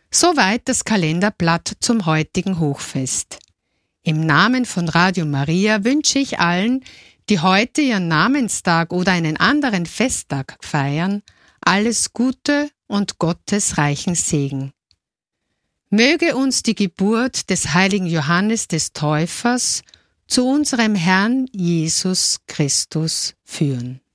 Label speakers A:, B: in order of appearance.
A: Soweit das Kalenderblatt zum heutigen Hochfest. Im Namen von Radio Maria wünsche ich allen, die heute ihren Namenstag oder einen anderen Festtag feiern, alles Gute und Gottes reichen Segen. Möge uns die Geburt des heiligen Johannes des Täufers zu unserem Herrn Jesus Christus führen.